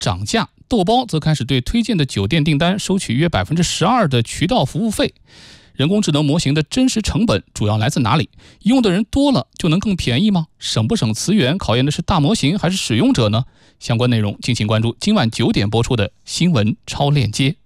涨价，豆包则开始对推荐的酒店订单收取约12%的渠道服务费。人工智能模型的真实成本主要来自哪里？用的人多了就能更便宜吗？省不省资源考验的是大模型还是使用者呢？相关内容敬请关注今晚9点播出的新闻超链接。